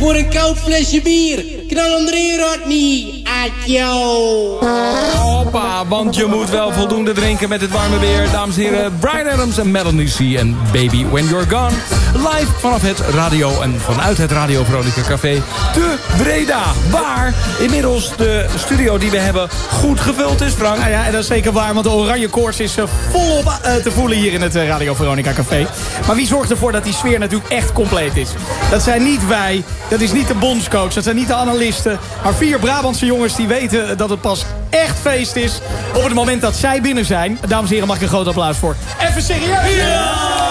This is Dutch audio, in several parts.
voor een koud flesje bier. Knal hem erin, Rodney. Adjo. Hoppa, want je moet wel voldoende drinken met het warme weer. Dames en heren, Bryan Adams en Melanie C. en Baby When You're Gone. Live vanaf het radio en vanuit het Radio Veronica Café te Breda. Waar inmiddels de studio die we hebben goed gevuld is, Frank. Nou ja, en dat is zeker waar, want de oranje koorts is volop te voelen hier in het Radio Veronica Café. Maar wie zorgt ervoor dat die sfeer natuurlijk echt compleet is? Dat zijn niet wij, dat is niet de bondscoach, dat zijn niet de analisten. Maar 4 Brabantse jongens die weten dat het pas echt feest is op het moment dat zij binnen zijn. Dames en heren, mag ik een groot applaus voor. Even serieus! Ja!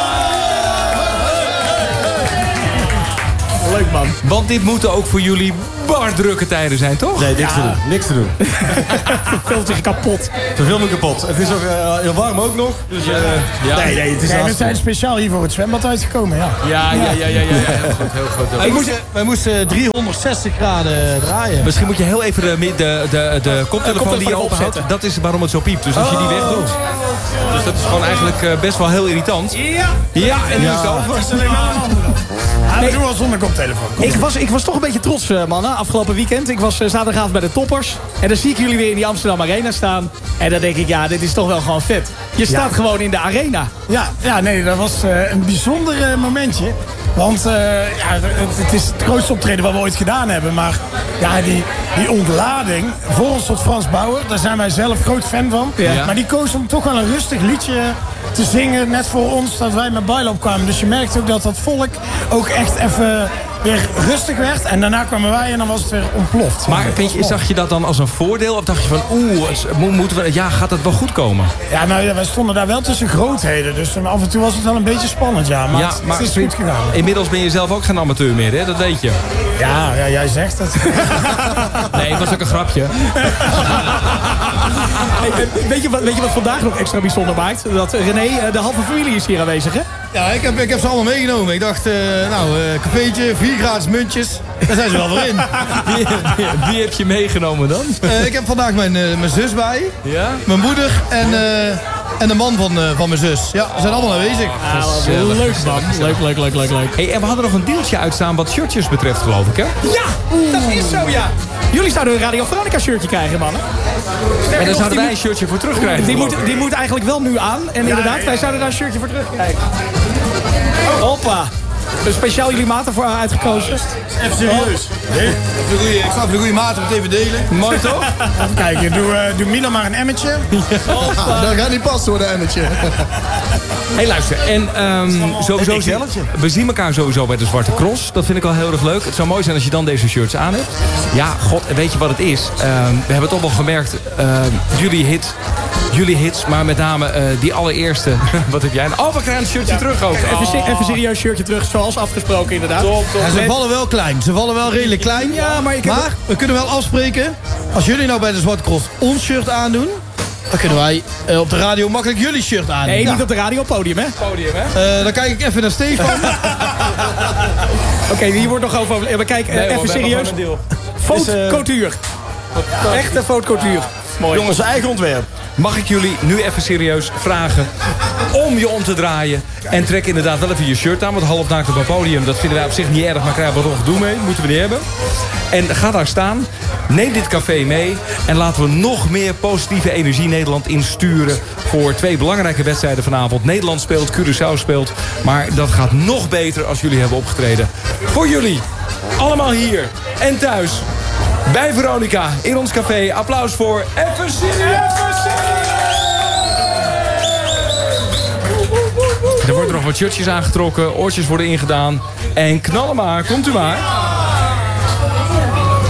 Leuk, man. Want dit moeten ook voor jullie bar drukke tijden zijn, toch? Nee, niks te doen. Niks te doen. Verveelt zich kapot. Verveel me kapot. Het is ook heel warm ook nog. Dus, nee, het is we zijn speciaal hier voor het zwembad uitgekomen, ja. Ja. Heel goed. Wij moesten 360 graden draaien. Misschien moet je heel even de koptelefoon die je openhoudt. Dat is waarom het zo piept. Dus als je die wegdoet. Dus dat is gewoon eigenlijk best wel heel irritant. Ja, en nu is het over. Nee, doe wel zonder koptelefoon. Ik was toch een beetje trots, mannen, afgelopen weekend. Ik was zaterdagavond bij de Toppers. En dan zie ik jullie weer in die Amsterdam Arena staan. En dan denk ik, ja, dit is toch wel gewoon vet. Je staat gewoon in de arena. Nee, dat was een bijzonder momentje. Want het is het grootste optreden wat we ooit gedaan hebben. Maar ja, die ontlading voor ons tot Frans Bauer, daar zijn wij zelf groot fan van. Ja. Maar die koos om toch wel een rustig liedje te zingen, net voor ons, dat wij met Bailo opkwamen. Dus je merkt ook dat volk ook echt even weer rustig werd. En daarna kwamen wij en dan was het weer ontploft. Maar zag je dat dan als een voordeel? Of dacht je van, gaat dat wel goed komen? Ja, nou, wij stonden daar wel tussen grootheden. Dus af en toe was het wel een beetje spannend, ja. Maar het is goed gegaan. Inmiddels ben je zelf ook geen amateur meer, hè? Dat weet je. Ja, jij zegt het. Nee, het was ook een grapje. Weet je wat vandaag nog extra bijzonder maakt? Dat René, de halve familie is hier aanwezig, hè? Ja, ik heb ze allemaal meegenomen. Ik dacht, cafeetje, 4 gratis muntjes. Daar zijn ze wel voor in. Wie heb je meegenomen dan? Ik heb vandaag mijn zus bij. Ja? Mijn moeder en de man van mijn zus. Ja, ze zijn allemaal aanwezig. Leuk, man. Leuk. Hey, en we hadden nog een deeltje uitstaan wat shirtjes betreft, geloof ik, hè? Ja, dat is zo, ja. Jullie zouden een Radio Veronica shirtje krijgen, mannen. En daar zouden wij een shirtje voor terugkrijgen. Die moet eigenlijk wel nu aan. En inderdaad, wij zouden daar een shirtje voor terugkrijgen. Hoppa. Dus speciaal jullie maat ervoor uitgekozen. Even serieus. Ik snap de goede maat om het even delen. Mooi toch? Even kijken, doe Milan maar een emmetje. Dat gaat niet passen hoor, een emmetje. Hey, luister. En sowieso we zien elkaar sowieso bij de Zwarte Cross. Dat vind ik al heel erg leuk. Het zou mooi zijn als je dan deze shirts aan hebt. Ja, god, weet je wat het is? We hebben toch wel gemerkt, jullie hits, maar met name die allereerste. Wat heb jij? Oh, we krijgen een shirtje terug ook. Even serieus shirtje terug, zoals afgesproken inderdaad. Top. En ze vallen wel klein. Ze vallen wel redelijk klein. Ja, maar we kunnen wel afspreken. Als jullie nou bij de Zwarte Cross ons shirt aandoen, dan kunnen wij op de radio makkelijk jullie shirt aan. Nee, niet op de radio, podium, hè? Dan kijk ik even naar Stefan. Oké, hier wordt nog over... Maar kijk, even serieus. Foutcultuur. Echte foutcultuur. Mooi. Jongens, eigen ontwerp. Mag ik jullie nu even serieus vragen om je om te draaien. En trek inderdaad wel even je shirt aan. Want halfnaakt op een podium, dat vinden wij op zich niet erg. Maar krijgen we wat gedoe mee. Moeten we niet hebben. En ga daar staan. Neem dit café mee. En laten we nog meer positieve energie Nederland insturen. Voor 2 belangrijke wedstrijden vanavond. Nederland speelt, Curaçao speelt. Maar dat gaat nog beter als jullie hebben opgetreden. Voor jullie. Allemaal hier. En thuis. Bij Veronica. In ons café. Applaus voor FSC. Er worden nog wat shirtjes aangetrokken. Oortjes worden ingedaan. En knallen maar. Komt u maar.